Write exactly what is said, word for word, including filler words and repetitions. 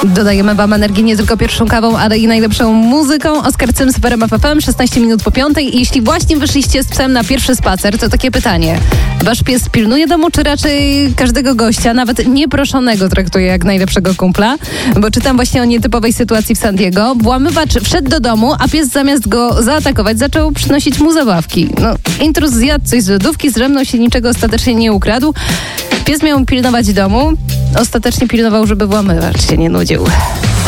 Dodajemy wam energii nie tylko pierwszą kawą, ale i najlepszą muzyką. Oskar Cym, Super M F F M, szesnaście minut po piątej. I jeśli właśnie wyszliście z psem na pierwszy spacer, to takie pytanie. Wasz pies pilnuje domu, czy raczej każdego gościa, nawet nieproszonego, traktuje jak najlepszego kumpla? Bo czytam właśnie o nietypowej sytuacji w San Diego. Włamywacz wszedł do domu, a pies zamiast go zaatakować, zaczął przynosić mu zabawki. No, intruz zjadł coś z lodówki, zdrzemnął się, niczego ostatecznie nie ukradł. Pies miał pilnować domu. Ostatecznie pilnował, żeby włamywacz się nie nudził.